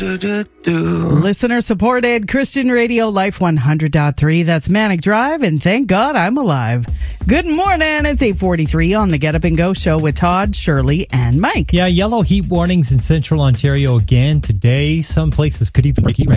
Listener supported Christian Radio Life 100.3. That's Manic Drive, and thank God I'm alive. Good morning. It's 8:43 on the Get Up and Go show with Todd, Shirley, and Mike. Yeah, yellow heat warnings in central Ontario again today. Some places could even break heat